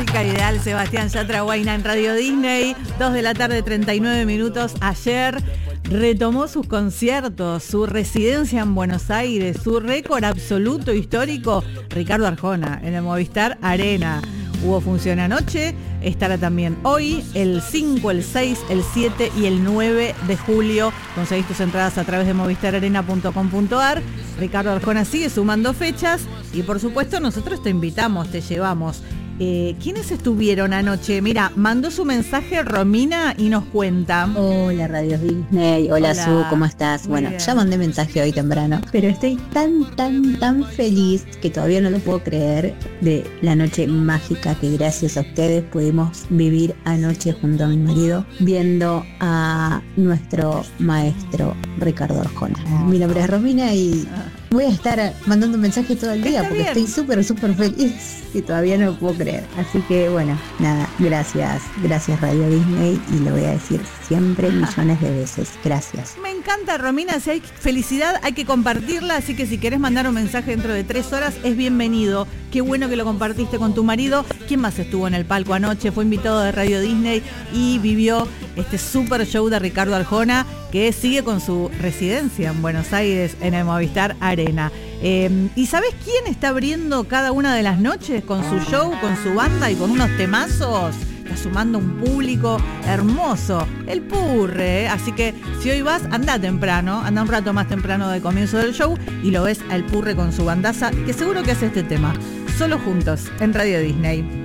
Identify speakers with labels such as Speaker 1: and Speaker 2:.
Speaker 1: música ideal, Sebastián Yatra Huayna en Radio Disney, 2 de la tarde, 39 minutos. Ayer retomó sus conciertos, su residencia en Buenos Aires, su récord absoluto histórico, Ricardo Arjona, en el Movistar Arena. Hubo función anoche, estará también hoy, el 5, el 6, el 7 y el 9 de julio. Conseguís tus entradas a través de movistararena.com.ar. Ricardo Arjona sigue sumando fechas y por supuesto nosotros te invitamos, te llevamos. ¿Quiénes estuvieron anoche? Mira, mandó su mensaje Romina y nos cuenta.
Speaker 2: Hola Radio Disney, hola Su, ¿cómo estás?
Speaker 1: Muy
Speaker 2: Bueno,
Speaker 1: bien.
Speaker 2: ya mandé mensaje hoy temprano, pero estoy tan feliz que todavía no lo puedo creer de la noche mágica que gracias a ustedes pudimos vivir anoche junto a mi marido viendo a nuestro maestro Ricardo Arjona. Mi nombre es Romina y voy a estar mandando mensajes todo el día
Speaker 1: Está
Speaker 2: porque
Speaker 1: bien.
Speaker 2: estoy súper feliz y todavía no lo puedo creer. Así que bueno, nada, gracias Radio Disney y lo voy a decir siempre millones de veces. Gracias.
Speaker 1: Me encanta, Romina, si hay felicidad hay que compartirla, así que si querés mandar un mensaje dentro de 3 horas es bienvenido. Qué bueno que lo compartiste con tu marido. ¿Quién más estuvo en el palco anoche? Fue invitado de Radio Disney y vivió este super show de Ricardo Arjona, que sigue con su residencia en Buenos Aires en el Movistar Arena. ¿Y sabés quién está abriendo cada una de las noches con su show, con su banda y con unos temazos? Está sumando un público hermoso, el Purre, así que si hoy vas, anda temprano, anda un rato más temprano del comienzo del show y lo ves al Purre con su bandaza, que seguro que hace este tema, Solo Juntos, en Radio Disney.